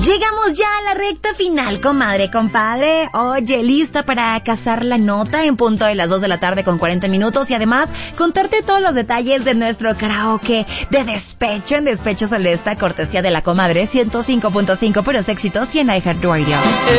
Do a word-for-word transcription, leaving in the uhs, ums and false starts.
Llegamos ya a la recta final, comadre, compadre. Oye, lista para cazar la nota en punto de las dos de la tarde con cuarenta minutos y además contarte todos los detalles de nuestro karaoke de despecho en Despecho Celesta, cortesía de la comadre ciento cinco punto cinco, puros éxitos y en iHeartRadio.